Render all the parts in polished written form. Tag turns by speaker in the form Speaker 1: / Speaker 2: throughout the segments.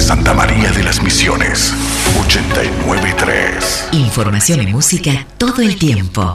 Speaker 1: Santa María de las Misiones, 89.3.
Speaker 2: Información y música todo el tiempo.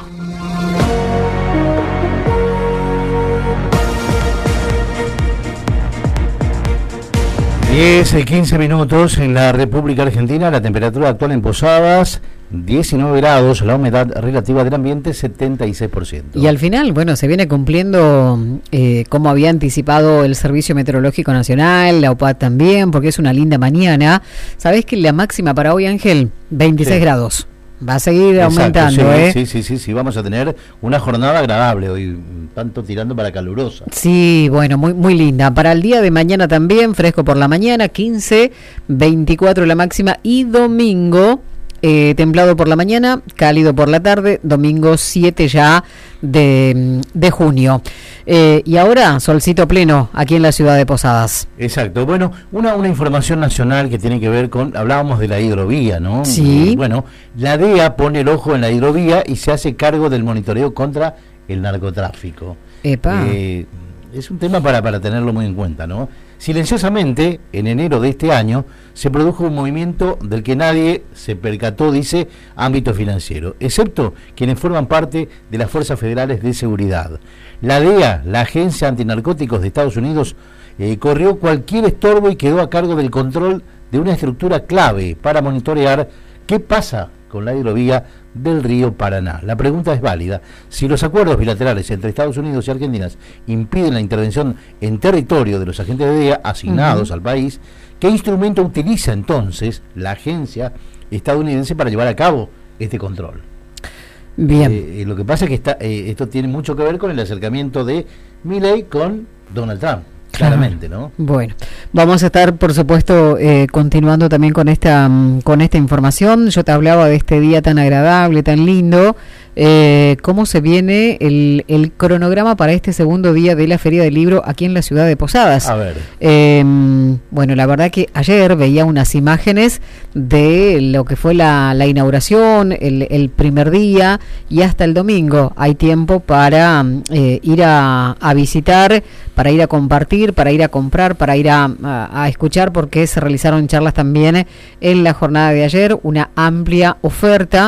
Speaker 3: 10:15 minutos en la República Argentina. La temperatura actual en Posadas, 19 grados, la humedad relativa del ambiente 76%.
Speaker 4: Y al final, bueno, se viene cumpliendo como había anticipado el Servicio Meteorológico Nacional, la UPAD también, porque es una linda mañana. ¿Sabés que la máxima para hoy, Ángel? 26 grados. Va a seguir aumentando,
Speaker 3: Sí, vamos a tener una jornada agradable hoy, tanto tirando para calurosa.
Speaker 4: Sí, bueno, muy linda. Para el día de mañana también, fresco por la mañana, 15, 24 la máxima, y domingo templado por la mañana, cálido por la tarde, domingo 7 ya de junio. Y ahora, solcito pleno aquí en la ciudad de Posadas.
Speaker 3: Exacto. Bueno, una información nacional que tiene que ver con, hablábamos de la hidrovía, ¿no?
Speaker 4: Sí.
Speaker 3: Bueno, la DEA pone el ojo en la hidrovía y se hace cargo del monitoreo contra el narcotráfico.
Speaker 4: Epa.
Speaker 3: Es un tema para tenerlo muy en cuenta, ¿no? Silenciosamente, en enero de este año, se produjo un movimiento del que nadie se percató, dice, ámbito financiero, excepto quienes forman parte de las Fuerzas Federales de Seguridad. La DEA, la Agencia Antinarcóticos de Estados Unidos, corrió cualquier estorbo y quedó a cargo del control de una estructura clave para monitorear qué pasa con la hidrovía del río Paraná. La pregunta es válida. Si los acuerdos bilaterales entre Estados Unidos y Argentina impiden la intervención en territorio de los agentes de DEA asignados al país, ¿qué instrumento utiliza entonces la agencia estadounidense para llevar a cabo este control?
Speaker 4: Bien.
Speaker 3: Lo que pasa es que esto tiene mucho que ver con el acercamiento de Milei con Donald Trump. Claramente, ¿no? Bueno,
Speaker 4: vamos a estar, por supuesto, continuando también con esta información. Yo te hablaba de este día tan agradable, tan lindo. ¿Cómo se viene el cronograma para este segundo día de la Feria del Libro aquí en la ciudad de Posadas?
Speaker 3: A ver.
Speaker 4: Bueno, la verdad que ayer veía unas imágenes de lo que fue la inauguración, el primer día y hasta el domingo. Hay tiempo para ir a visitar, para ir a compartir, para ir a comprar, para ir a escuchar, porque se realizaron charlas también en la jornada de ayer, una amplia oferta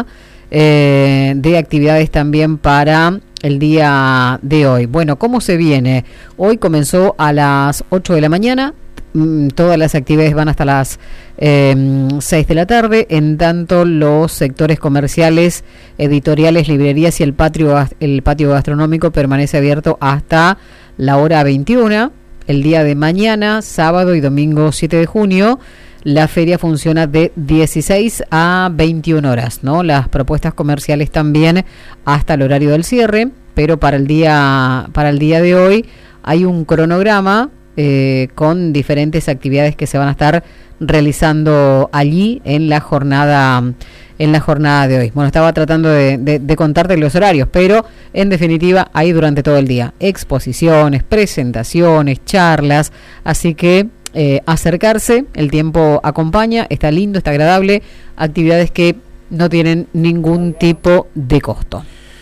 Speaker 4: de actividades también para el día de hoy. Bueno, ¿cómo se viene? Hoy comenzó a las 8 de la mañana, todas las actividades van hasta las 6 de la tarde, en tanto los sectores comerciales, editoriales, librerías y el patio gastronómico permanece abierto hasta la hora 21. El día de mañana, sábado y domingo 7 de junio, la feria funciona de 16 a 21 horas, ¿no? Las propuestas comerciales también hasta el horario del cierre, pero para el día de hoy hay un cronograma con diferentes actividades que se van a estar realizando allí en la jornada de hoy. Bueno, estaba tratando de contarte los horarios, pero en definitiva hay durante todo el día exposiciones, presentaciones, charlas, así que acercarse, el tiempo acompaña, está lindo, está agradable, actividades que no tienen ningún tipo de costo.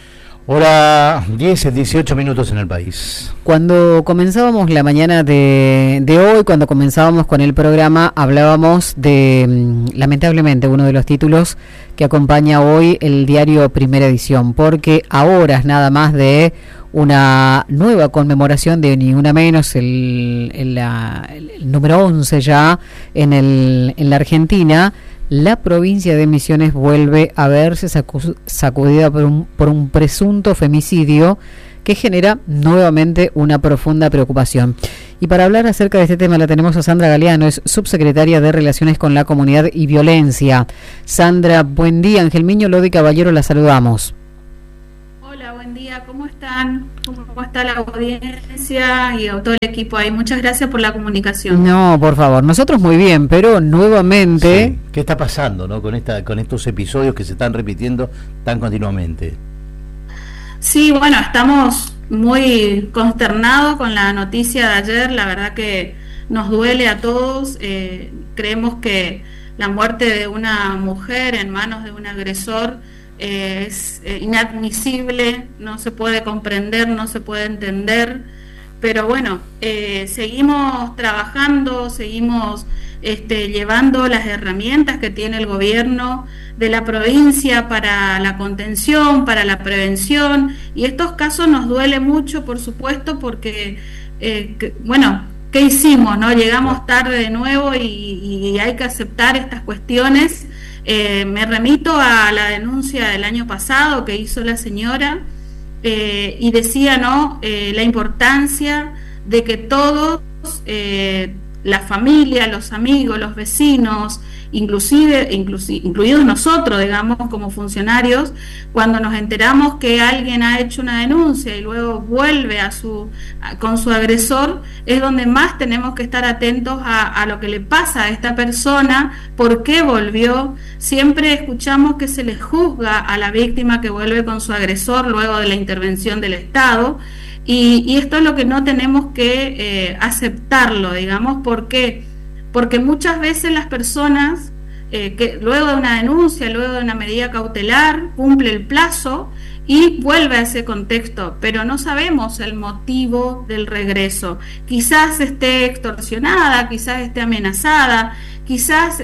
Speaker 3: Hora 18 minutos en el país.
Speaker 4: Cuando comenzábamos la mañana de hoy, cuando comenzábamos con el programa, hablábamos de, lamentablemente, uno de los títulos que acompaña hoy el diario Primera Edición, porque a horas nada más de una nueva conmemoración de ni una menos, el número 11 ya en la Argentina, la provincia de Misiones vuelve a verse sacudida por un presunto femicidio que genera nuevamente una profunda preocupación. Y para hablar acerca de este tema la tenemos a Sandra Galeano, es subsecretaria de Relaciones con la Comunidad y Violencia. Sandra, buen día. Ángel Miño, Lodi Caballero, la saludamos.
Speaker 5: Hola, buen día, ¿cómo están? ¿Cómo está la audiencia y todo el equipo ahí? Muchas gracias por la comunicación.
Speaker 4: No, por favor, nosotros muy bien, pero nuevamente...
Speaker 3: Sí. ¿Qué está pasando, no, con estos episodios que se están repitiendo tan continuamente?
Speaker 5: Sí, bueno, estamos muy consternados con la noticia de ayer, la verdad que nos duele a todos, creemos que la muerte de una mujer en manos de un agresor es inadmisible, no se puede comprender, no se puede entender, pero bueno, seguimos trabajando, seguimos llevando las herramientas que tiene el gobierno de la provincia para la contención, para la prevención, y estos casos nos duele mucho, por supuesto, porque, ¿qué hicimos? ¿No? Llegamos tarde de nuevo y hay que aceptar estas cuestiones. Me remito a la denuncia del año pasado que hizo la señora, y decía, ¿no?, la importancia de que todos, la familia, los amigos, los vecinos, incluidos nosotros, digamos, como funcionarios, cuando nos enteramos que alguien ha hecho una denuncia y luego vuelve con su agresor, es donde más tenemos que estar atentos a lo que le pasa a esta persona, por qué volvió. Siempre escuchamos que se le juzga a la víctima que vuelve con su agresor luego de la intervención del Estado, y esto es lo que no tenemos que aceptarlo, digamos, porque muchas veces las personas, que luego de una denuncia, luego de una medida cautelar, cumple el plazo y vuelve a ese contexto, pero no sabemos el motivo del regreso. Quizás esté extorsionada, quizás esté amenazada, quizás,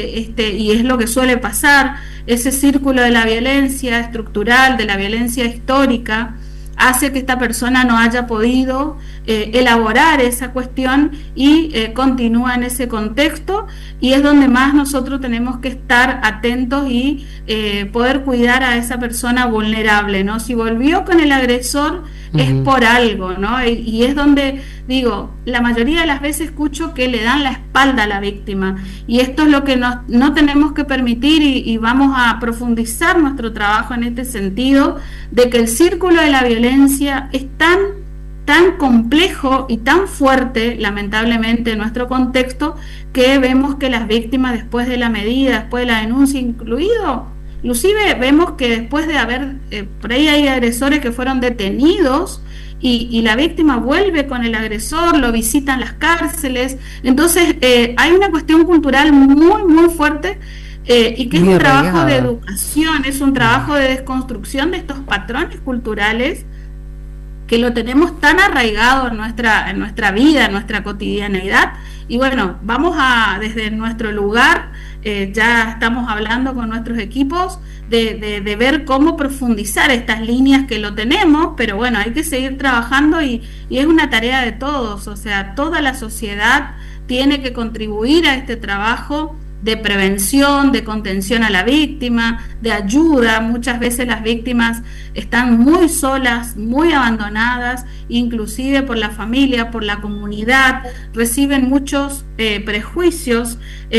Speaker 5: y es lo que suele pasar, ese círculo de la violencia estructural, de la violencia histórica, hace que esta persona no haya podido elaborar esa cuestión y continúa en ese contexto, y es donde más nosotros tenemos que estar atentos y poder cuidar a esa persona vulnerable, ¿no? Si volvió con el agresor es por algo, ¿no? Y es donde, digo, la mayoría de las veces escucho que le dan la espalda a la víctima, y esto es lo que no tenemos que permitir, y vamos a profundizar nuestro trabajo en este sentido, de que el círculo de la violencia es tan complejo y tan fuerte, lamentablemente, en nuestro contexto, que vemos que las víctimas, después de la medida, después de la denuncia, inclusive vemos que después de haber, por ahí hay agresores que fueron detenidos, y la víctima vuelve con el agresor, lo visitan las cárceles. Entonces hay una cuestión cultural muy, muy fuerte, y que es un trabajo de educación, es un trabajo de desconstrucción de estos patrones culturales que lo tenemos tan arraigado en nuestra vida, en nuestra cotidianeidad. Y bueno, vamos desde nuestro lugar, ya estamos hablando con nuestros equipos de ver cómo profundizar estas líneas que lo tenemos, pero bueno, hay que seguir trabajando, y es una tarea de todos, o sea, toda la sociedad tiene que contribuir a este trabajo de prevención, de contención a la víctima, de ayuda. Muchas veces las víctimas están muy solas, muy abandonadas, inclusive por la familia, por la comunidad, reciben muchos prejuicios,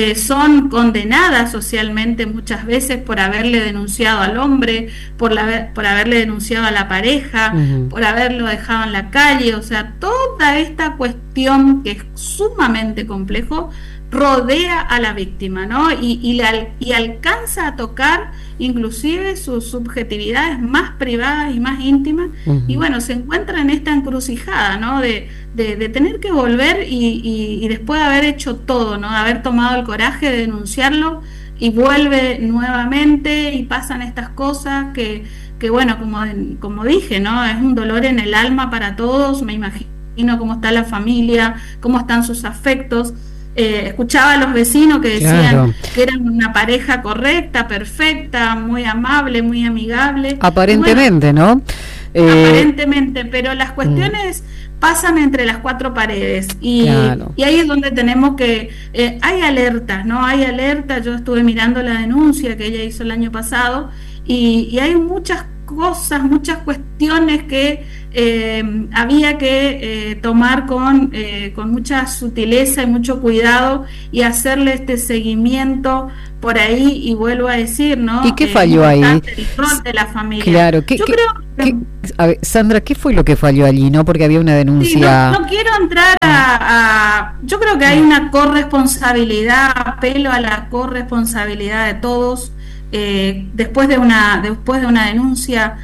Speaker 5: son condenadas socialmente muchas veces por haberle denunciado al hombre, por haberle denunciado a la pareja, por haberlo dejado en la calle. O sea, toda esta cuestión que es sumamente complejo rodea a la víctima, ¿no? Y alcanza a tocar inclusive sus subjetividades más privadas y más íntimas, y bueno, se encuentra en esta encrucijada, ¿no? De tener que volver y después de haber hecho todo, ¿no? De haber tomado el coraje de denunciarlo, y vuelve nuevamente y pasan estas cosas que bueno, como dije, ¿no? Es un dolor en el alma para todos. Me imagino cómo está la familia, cómo están sus afectos. Escuchaba a los vecinos que decían que eran una pareja correcta, perfecta, muy amable, muy amigable.
Speaker 4: Aparentemente, bueno, ¿no?
Speaker 5: Aparentemente, pero las cuestiones pasan entre las cuatro paredes, y ahí es donde tenemos que... hay alertas, ¿no? Hay alertas. Yo estuve mirando la denuncia que ella hizo el año pasado, y hay muchas cosas, muchas cuestiones que había que tomar con mucha sutileza y mucho cuidado, y hacerle este seguimiento por ahí. Y vuelvo a decir, ¿no?
Speaker 4: ¿Y qué falló ahí?
Speaker 5: El rol de la familia.
Speaker 4: Claro, yo creo que... A ver, Sandra, ¿qué fue lo que falló allí, no? Porque había una denuncia...
Speaker 5: Sí, no quiero entrar yo creo que hay una corresponsabilidad, apelo a la corresponsabilidad de todos. Después de una denuncia,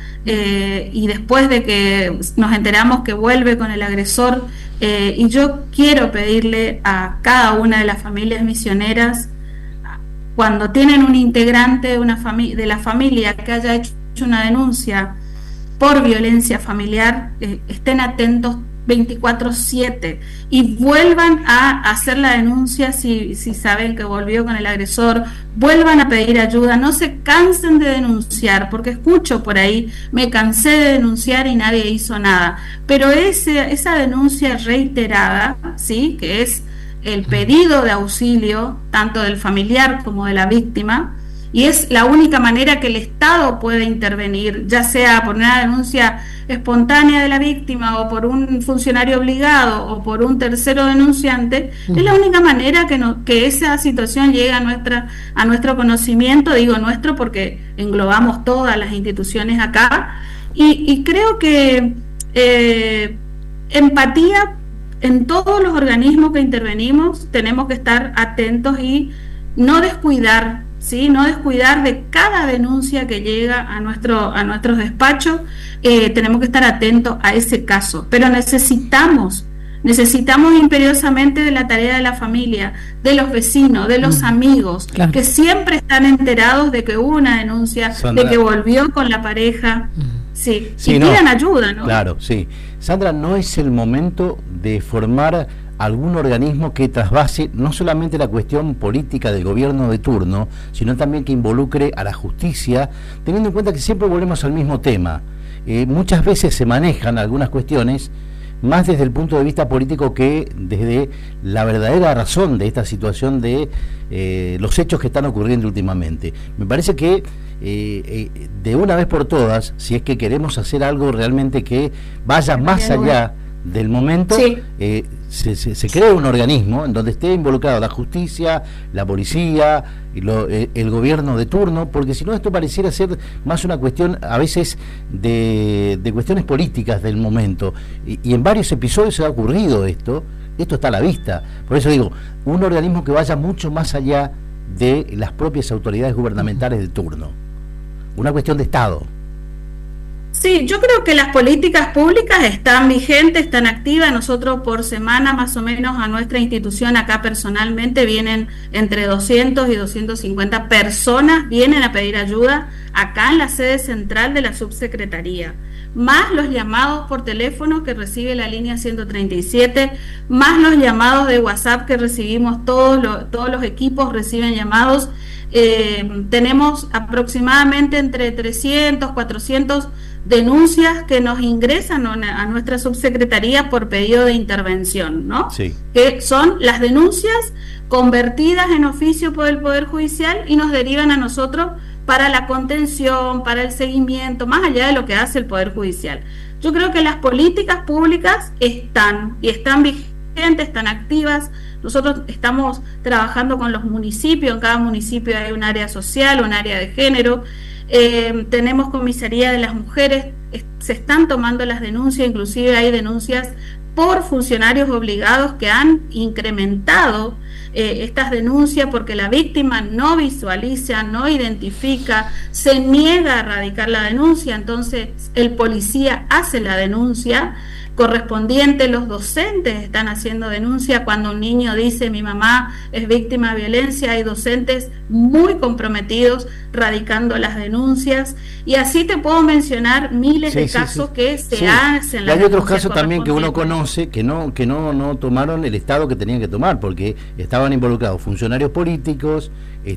Speaker 5: y después de que nos enteramos que vuelve con el agresor, y yo quiero pedirle a cada una de las familias misioneras, cuando tienen un integrante de la familia que haya hecho una denuncia por violencia familiar, estén atentos 24/7 y vuelvan a hacer la denuncia si saben que volvió con el agresor, vuelvan a pedir ayuda, no se cansen de denunciar, porque escucho por ahí, me cansé de denunciar y nadie hizo nada, pero esa denuncia reiterada, ¿sí?, que es el pedido de auxilio tanto del familiar como de la víctima, y es la única manera que el Estado puede intervenir, ya sea por una denuncia espontánea de la víctima o por un funcionario obligado o por un tercero denunciante. Es la única manera que esa situación llegue a nuestro conocimiento, digo nuestro porque englobamos todas las instituciones acá, y creo que empatía en todos los organismos que intervenimos, tenemos que estar atentos y no descuidar, ¿sí?, no descuidar de cada denuncia que llega a nuestros despachos. Tenemos que estar atentos a ese caso, pero necesitamos imperiosamente de la tarea de la familia, de los vecinos, de los amigos, claro, que siempre están enterados de que hubo una denuncia, Sandra, de que volvió con la pareja, sí, y pidan ayuda, ¿no?
Speaker 3: Claro, sí. Sandra, ¿no es el momento de formar algún organismo que trasvase no solamente la cuestión política del gobierno de turno, sino también que involucre a la justicia, teniendo en cuenta que siempre volvemos al mismo tema? Muchas veces se manejan algunas cuestiones más desde el punto de vista político que desde la verdadera razón de esta situación de los hechos que están ocurriendo últimamente. Me parece que de una vez por todas, si es que queremos hacer algo realmente que vaya más allá del momento, sí, se crea un organismo en donde esté involucrado la justicia, la policía, el gobierno de turno, porque si no esto pareciera ser más una cuestión a veces de cuestiones políticas del momento, y en varios episodios se ha ocurrido esto está a la vista. Por eso digo, un organismo que vaya mucho más allá de las propias autoridades gubernamentales de turno, una cuestión de Estado.
Speaker 5: Sí, yo creo que las políticas públicas están vigentes, están activas. Nosotros por semana más o menos a nuestra institución acá personalmente vienen entre 200 y 250 personas, vienen a pedir ayuda acá en la sede central de la subsecretaría, más los llamados por teléfono que recibe la línea 137, más los llamados de WhatsApp que recibimos, todos los equipos reciben llamados. Tenemos aproximadamente entre 300, 400 denuncias que nos ingresan a nuestra subsecretaría por pedido de intervención, ¿no? Sí. Que son las denuncias convertidas en oficio por el Poder Judicial y nos derivan a nosotros para la contención, para el seguimiento, más allá de lo que hace el Poder Judicial. Yo creo que las políticas públicas están vigentes, están activas. Nosotros estamos trabajando con los municipios, en cada municipio hay un área social, un área de género, tenemos comisaría de las mujeres, se están tomando las denuncias, inclusive hay denuncias por funcionarios obligados que han incrementado estas denuncias porque la víctima no visualiza, no identifica, se niega a radicar la denuncia, entonces el policía hace la denuncia correspondiente, los docentes están haciendo denuncia cuando un niño dice mi mamá es víctima de violencia, hay docentes muy comprometidos radicando las denuncias, y así te puedo mencionar miles de casos que se hacen.
Speaker 3: Y hay otros casos también que uno conoce que no tomaron el estado que tenían que tomar, porque estaban involucrados funcionarios políticos,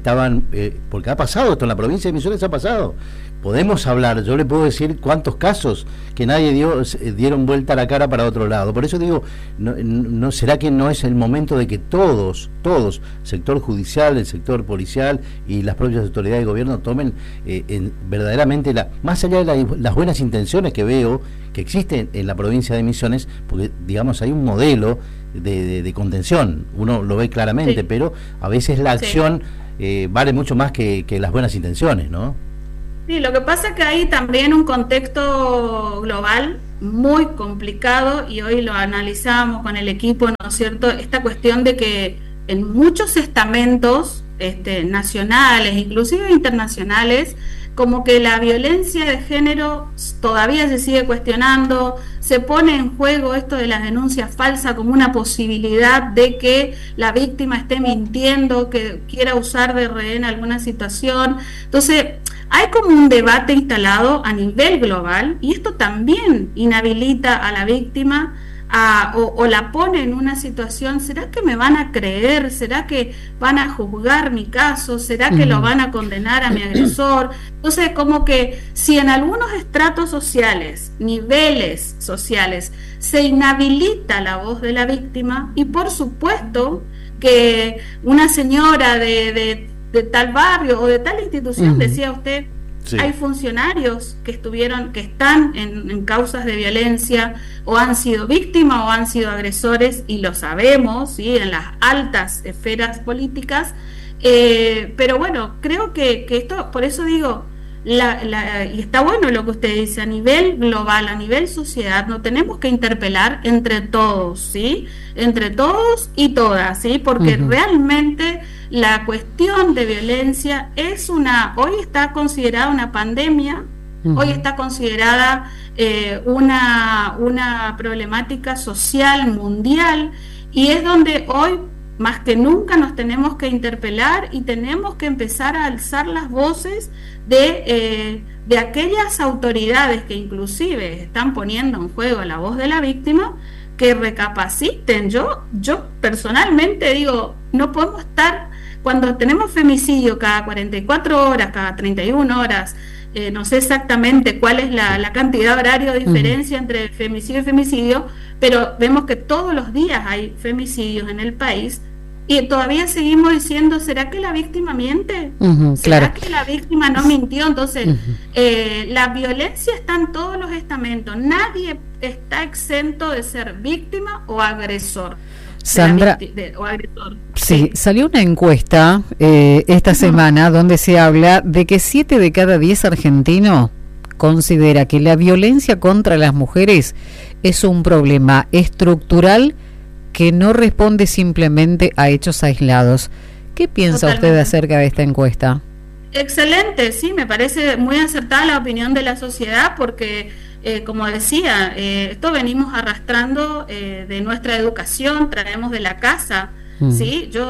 Speaker 3: porque ha pasado esto en la provincia de Misiones, ha pasado. Podemos hablar, yo le puedo decir cuántos casos que nadie dieron vuelta a la cara para otro lado. Por eso digo, no será que no es el momento de que todos, sector judicial, el sector policial y las propias autoridades de gobierno tomen verdaderamente, más allá de las buenas intenciones que veo que existen en la provincia de Misiones, porque digamos hay un modelo de contención, uno lo ve claramente, sí, pero a veces la acción vale mucho más que las buenas intenciones, ¿no?
Speaker 5: Sí, lo que pasa es que hay también un contexto global muy complicado, y hoy lo analizamos con el equipo, ¿no es cierto? Esta cuestión de que en muchos estamentos nacionales, inclusive internacionales, como que la violencia de género todavía se sigue cuestionando, se pone en juego esto de las denuncias falsas como una posibilidad de que la víctima esté mintiendo, que quiera usar de rehén alguna situación. Entonces, hay como un debate instalado a nivel global, y esto también inhabilita a la víctima o la pone en una situación, ¿será que me van a creer? ¿Será que van a juzgar mi caso? ¿Será que lo van a condenar a mi agresor? Entonces, como que si en algunos estratos sociales, niveles sociales, se inhabilita la voz de la víctima, y por supuesto que una señora de tal barrio o de tal institución, decía usted, sí, hay funcionarios que están en causas de violencia, o han sido víctimas o han sido agresores, y lo sabemos, ¿sí?, en las altas esferas políticas, pero bueno, creo que esto, por eso digo, y está bueno lo que usted dice, a nivel global, a nivel sociedad, nos tenemos que interpelar entre todos, ¿sí?, entre todos y todas, ¿sí?, porque realmente la cuestión de violencia hoy está considerada una pandemia, hoy está considerada una problemática social mundial, y es donde hoy más que nunca nos tenemos que interpelar y tenemos que empezar a alzar las voces de aquellas autoridades que inclusive están poniendo en juego la voz de la víctima, que recapaciten. Yo personalmente digo, no podemos estar, cuando tenemos femicidio cada 44 horas, cada 31 horas, no sé exactamente cuál es la cantidad horaria de diferencia entre femicidio y femicidio, pero vemos que todos los días hay femicidios en el país, y todavía seguimos diciendo, ¿será que la víctima miente? ¿Será que la víctima no mintió? Entonces, la violencia está en todos los estamentos, nadie está exento de ser víctima o agresor.
Speaker 4: Sandra, sí, salió una encuesta esta semana donde se habla de que 7 de cada 10 argentinos considera que la violencia contra las mujeres es un problema estructural que no responde simplemente a hechos aislados. ¿Qué piensa usted acerca de esta encuesta?
Speaker 5: Excelente, sí, me parece muy acertada la opinión de la sociedad, porque como decía, esto venimos arrastrando de nuestra educación, traemos de la casa, ¿sí? Yo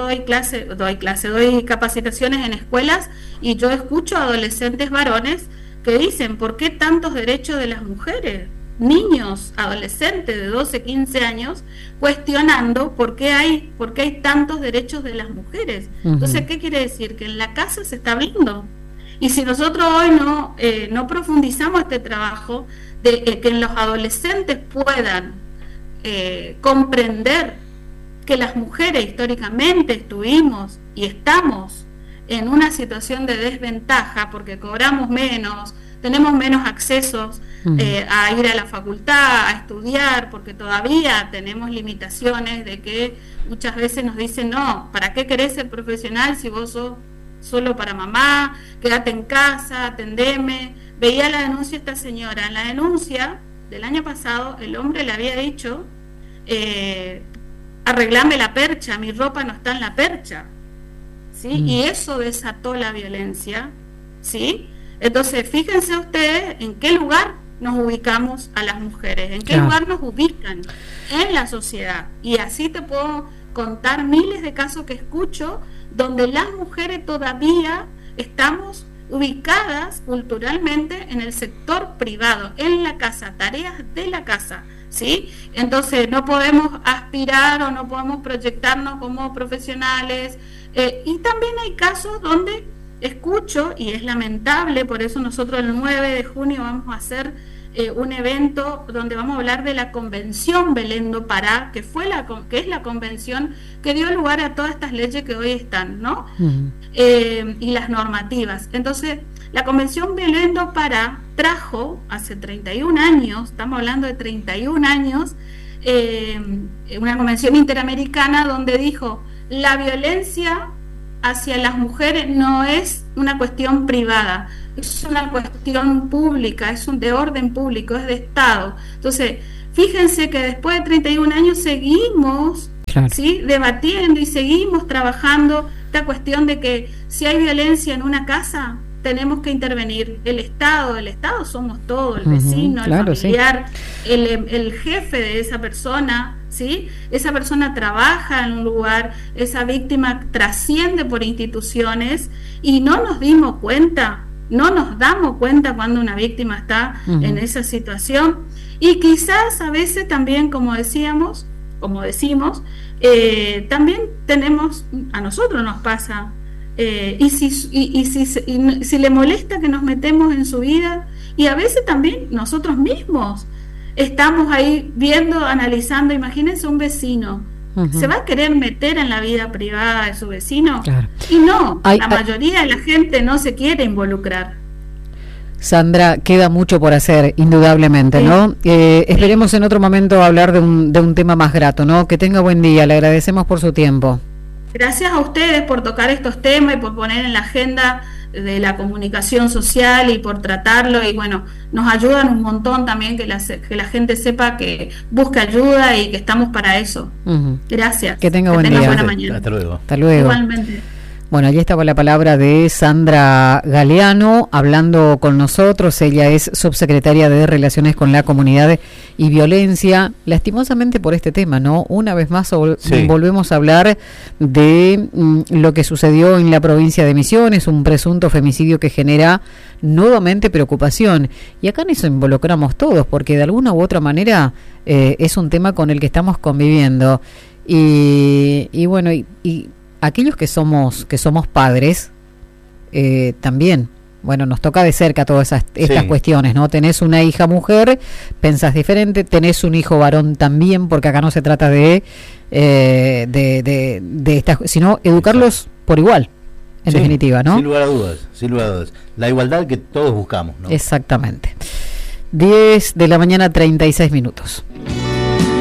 Speaker 5: doy capacitaciones en escuelas, y yo escucho a adolescentes varones que dicen, ¿por qué tantos derechos de las mujeres? Niños, adolescentes de 12, 15 años, cuestionando por qué hay tantos derechos de las mujeres. Entonces, ¿qué quiere decir? Que en la casa se está hablando. Y si nosotros hoy no profundizamos este trabajo de que los adolescentes puedan comprender que las mujeres históricamente estuvimos y estamos en una situación de desventaja, porque cobramos menos, tenemos menos accesos a ir a la facultad, a estudiar, porque todavía tenemos limitaciones de que muchas veces nos dicen, no, ¿para qué querés ser profesional si vos sos solo para mamá? Quédate en casa, atendeme. Veía la denuncia de esta señora. En la denuncia del año pasado, el hombre le había dicho, arreglame la percha, mi ropa no está en la percha, ¿sí? Y eso desató la violencia, ¿sí? Entonces, fíjense ustedes en qué lugar nos ubicamos a las mujeres, en qué lugar nos ubican en la sociedad. Y así te puedo contar miles de casos que escucho donde las mujeres todavía estamos ubicadas culturalmente en el sector privado, en la casa, tareas de la casa, ¿sí? Entonces no podemos aspirar o no podemos proyectarnos como profesionales, y también hay casos donde escucho, y es lamentable, por eso nosotros el 9 de junio vamos a hacer un evento donde vamos a hablar de la Convención Belén do Pará, que es la convención que dio lugar a todas estas leyes que hoy están, ¿no? Y las normativas. Entonces, la Convención Belén do Pará trajo hace 31 años, estamos hablando de 31 años, una convención interamericana donde dijo, la violencia hacia las mujeres no es una cuestión privada, es una cuestión pública, es de orden público, es de Estado. Entonces, fíjense que después de 31 años seguimos ¿sí? debatiendo y seguimos trabajando esta cuestión de que si hay violencia en una casa, tenemos que intervenir. El Estado somos todos, el vecino, el familiar, el jefe de esa persona, ¿sí? Esa persona trabaja en un lugar, esa víctima trasciende por instituciones, y no nos dimos cuenta no nos damos cuenta cuando una víctima está en esa situación, y quizás a veces también, como decimos, también a nosotros nos pasa, y si le molesta que nos metemos en su vida, y a veces también nosotros mismos estamos ahí viendo, analizando. Imagínense un vecino, ¿se va a querer meter en la vida privada de su vecino? Claro. Y no, la mayoría de la gente no se quiere involucrar.
Speaker 4: Sandra, queda mucho por hacer, indudablemente, sí. ¿No? Esperemos en otro momento hablar de un tema más grato, ¿no? Que tenga buen día, le agradecemos por su tiempo.
Speaker 5: Gracias a ustedes por tocar estos temas y por poner en la agenda de la comunicación social y por tratarlo, y bueno, nos ayudan un montón también que la gente sepa que busca ayuda y que estamos para eso. Gracias.
Speaker 4: Que tenga buen día.
Speaker 5: Buena mañana.
Speaker 3: Hasta luego.
Speaker 4: Hasta luego.
Speaker 5: Igualmente.
Speaker 4: Bueno, allí estaba la palabra de Sandra Galeano hablando con nosotros. Ella es subsecretaria de Relaciones con la Comunidad y Violencia. Lastimosamente por este tema, ¿no? Una vez más volvemos a hablar de lo que sucedió en la provincia de Misiones, un presunto femicidio que genera nuevamente preocupación. Y acá en eso involucramos todos, porque de alguna u otra manera es un tema con el que estamos conviviendo. Y bueno, y aquellos que somos padres, también, bueno, nos toca de cerca todas estas cuestiones, ¿no? Tenés una hija mujer, pensás diferente, tenés un hijo varón también, porque acá no se trata de estas, sino educarlos por igual, en definitiva, ¿no?
Speaker 3: Sin lugar a dudas. La igualdad que todos buscamos, ¿no?
Speaker 4: Exactamente. 10 de la mañana, 36 minutos.